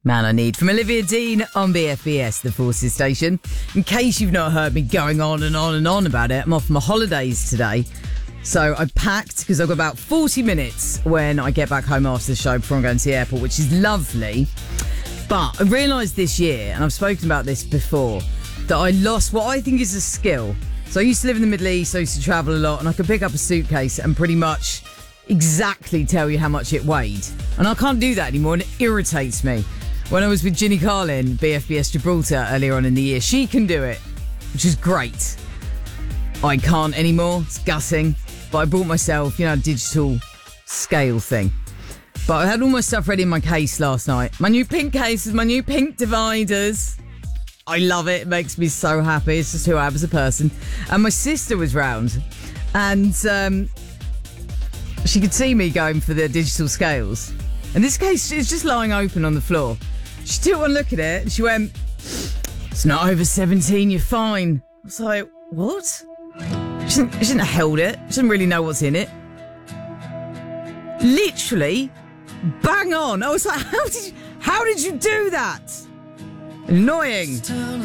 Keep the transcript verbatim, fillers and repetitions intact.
Man I Need from Olivia Dean on B F B S, the Forces station. In case you've not heard me going on and on and on about it, I'm off my holidays today. So I packed because I've got about forty minutes when I get back home after the show before I'm going to the airport, which is lovely. But I realised this year, and I've spoken about this before, that I lost what I think is a skill. So I used to live in the Middle East, I used to travel a lot, and I could pick up a suitcase and pretty much exactly tell you how much it weighed. And I can't do that anymore, and it irritates me. When I was with Ginny Carlin, B F B S Gibraltar, earlier on in the year, she can do it, which is great. I can't anymore, it's gutting. But I brought myself, you know, a digital scale thing. But I had all my stuff ready in my case last night. My new pink cases, my new pink dividers. I love it, it makes me so happy. It's just who I am as a person. And my sister was round, and um, she could see me going for the digital scales. And this case is just lying open on the floor. She took one look at it and she went, "It's not over seventeen, you're fine." I was like, what? She shouldn't, she shouldn't have held it. She doesn't really know what's in it. Literally, bang on. I was like, how did you, how did you do that? Annoying.